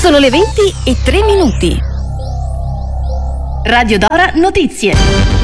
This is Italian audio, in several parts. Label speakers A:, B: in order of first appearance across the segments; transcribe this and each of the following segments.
A: Sono le 20:03. Radio Dora Notizie.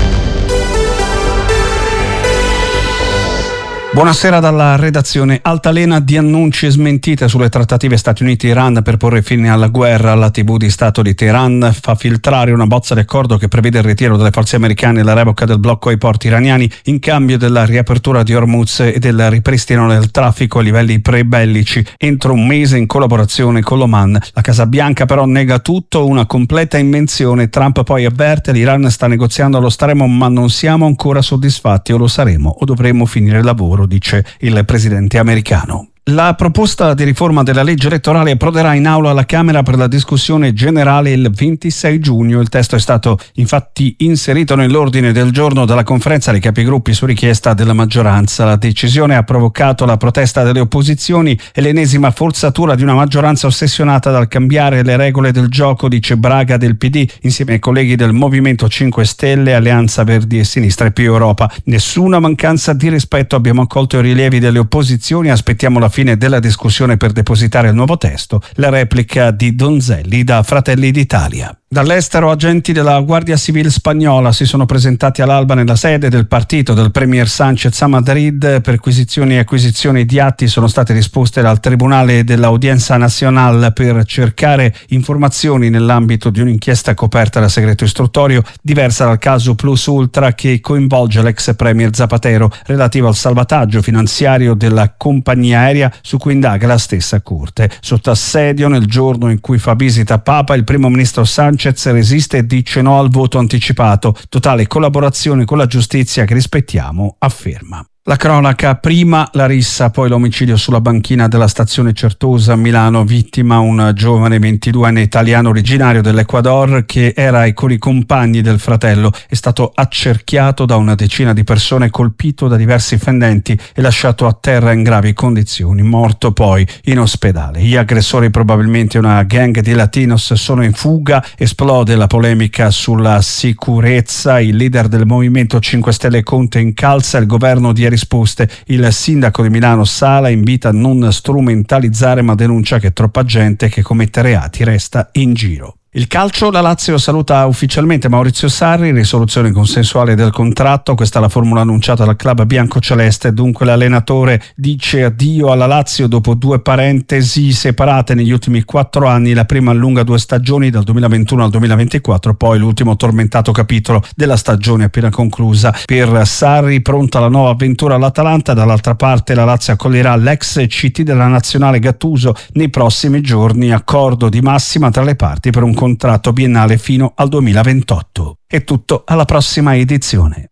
B: Buonasera dalla redazione. Altalena di annunci e smentite sulle trattative Stati Uniti-Iran per porre fine alla guerra. La TV di Stato di Teheran fa filtrare una bozza di accordo che prevede il ritiro delle forze americane e la revoca del blocco ai porti iraniani in cambio della riapertura di Hormuz e del ripristino del traffico a livelli pre-bellici entro un mese in collaborazione con l'Oman. La Casa Bianca però nega tutto, una completa invenzione. Trump poi avverte: l'Iran sta negoziando, lo staremo, ma non siamo ancora soddisfatti, o lo saremo o dovremo finire il lavoro, dice il presidente americano. La proposta di riforma della legge elettorale approderà in aula alla Camera per la discussione generale il 26 giugno. Il testo è stato infatti inserito nell'ordine del giorno dalla conferenza dei capigruppi su richiesta della maggioranza. La decisione ha provocato la protesta delle opposizioni e l'ennesima forzatura di una maggioranza ossessionata dal cambiare le regole del gioco, dice Braga del PD, insieme ai colleghi del Movimento 5 Stelle, Alleanza Verdi e Sinistra e Più Europa. Nessuna mancanza di rispetto, abbiamo accolto i rilievi delle opposizioni, aspettiamo la fine della discussione per depositare il nuovo testo. La replica di Donzelli da Fratelli d'Italia. Dall'estero, agenti della Guardia Civile spagnola si sono presentati all'alba nella sede del partito del premier Sánchez a Madrid. Perquisizioni e acquisizioni di atti sono state disposte dal Tribunale dell'Audiencia Nacional per cercare informazioni nell'ambito di un'inchiesta coperta da segreto istruttorio diversa dal caso Plus Ultra che coinvolge l'ex premier Zapatero, relativo al salvataggio finanziario della compagnia aerea su cui indaga la stessa Corte. Sotto assedio, nel giorno in cui fa visita a Papa, il primo ministro Sánchez resiste e dice no al voto anticipato. Totale collaborazione con la giustizia che rispettiamo, afferma. La cronaca: prima la rissa, poi l'omicidio sulla banchina della stazione Certosa a Milano. Vittima un giovane 22enne italiano originario dell'Ecuador che era con i compagni del fratello. È stato accerchiato da una decina di persone, colpito da diversi fendenti e lasciato a terra in gravi condizioni, morto poi in ospedale. Gli aggressori, probabilmente una gang di latinos, sono in fuga. Esplode la polemica sulla sicurezza. Il leader del Movimento 5 Stelle Conte incalza il governo di risposte. Il sindaco di Milano Sala invita a non strumentalizzare, ma denuncia che troppa gente che commette reati resta in giro. Il calcio: la Lazio saluta ufficialmente Maurizio Sarri, risoluzione consensuale del contratto, questa è la formula annunciata dal club biancoceleste. Dunque l'allenatore dice addio alla Lazio dopo 2 parentesi separate negli ultimi 4 anni, la prima lunga 2 stagioni dal 2021 al 2024, poi l'ultimo tormentato capitolo della stagione appena conclusa. Per Sarri pronta la nuova avventura all'Atalanta. Dall'altra parte la Lazio accoglierà l'ex CT della nazionale Gattuso nei prossimi giorni, accordo di massima tra le parti per un contratto biennale fino al 2028. È tutto, alla prossima edizione.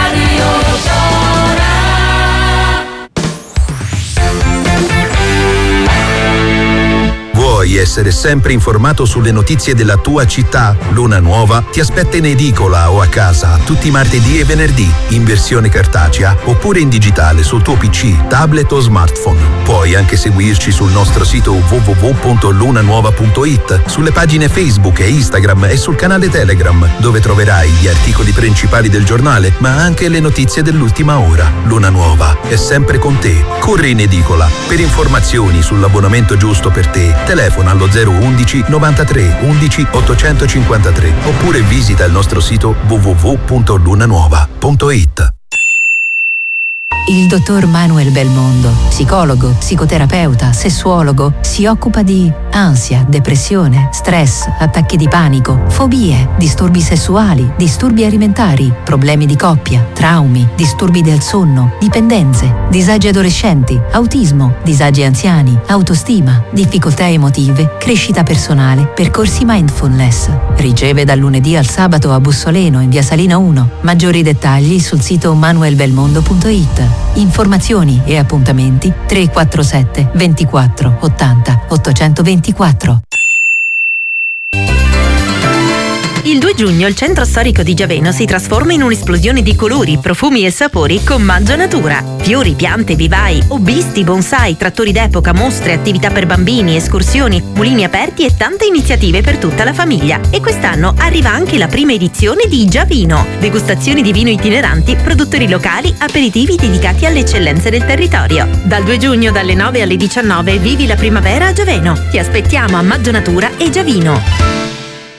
C: Vuoi essere sempre informato sulle notizie della tua città? Luna Nuova ti aspetta in edicola o a casa tutti i martedì e venerdì in versione cartacea oppure in digitale sul tuo PC, tablet o smartphone. Puoi anche seguirci sul nostro sito www.lunanuova.it, sulle pagine Facebook e Instagram e sul canale Telegram, dove troverai gli articoli principali del giornale, ma anche le notizie dell'ultima ora. Luna Nuova è sempre con te. Corri in edicola. Per informazioni sull'abbonamento giusto per te, telefona allo 011 93 11 853 oppure visita il nostro sito www.lunanuova.it.
D: Il dottor Manuel Belmondo, psicologo, psicoterapeuta, sessuologo, si occupa di ansia, depressione, stress, attacchi di panico, fobie, disturbi sessuali, disturbi alimentari, problemi di coppia, traumi, disturbi del sonno, dipendenze, disagi adolescenti, autismo, disagi anziani, autostima, difficoltà emotive, crescita personale, percorsi mindfulness. Riceve dal lunedì al sabato a Bussoleno in via Salina 1. Maggiori dettagli sul sito manuelbelmondo.it. Informazioni e appuntamenti 347 24 80 824.
E: Il 2 giugno il centro storico di Giaveno si trasforma in un'esplosione di colori, profumi e sapori con Maggio Natura. Fiori, piante, vivai, hobbisti, bonsai, trattori d'epoca, mostre, attività per bambini, escursioni, mulini aperti e tante iniziative per tutta la famiglia. E quest'anno arriva anche la prima edizione di Giavino. Degustazioni di vino itineranti, produttori locali, aperitivi dedicati alle eccellenze del territorio. Dal 2 giugno dalle 9 alle 19 vivi la primavera a Giaveno. Ti aspettiamo a Maggio Natura e Giavino.